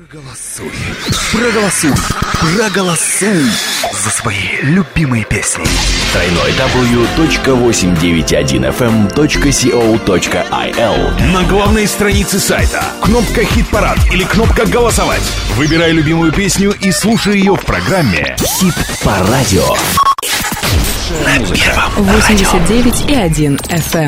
Проголосуй за свои любимые песни. www.891fm.co.il. На главной странице сайта кнопка «Хит-парад» или кнопка «Голосовать». Выбирай любимую песню и слушай ее в программе Хит по радио. На первом 89,1 FM.